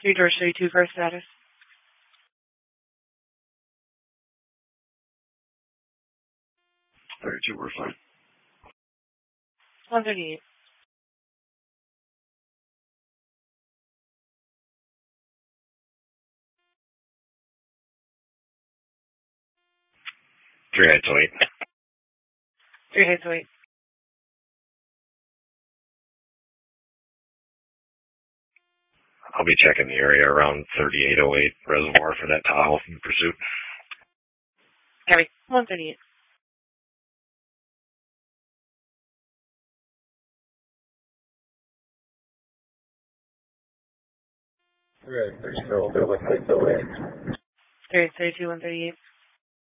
3 George 32 car status. 32, we're fine. 138. Three heights away. 3 heights away. I'll be checking the area around 3808 Reservoir for that Tahoe in pursuit. Heavy. 138. Right, there's still like 608. 32, 138.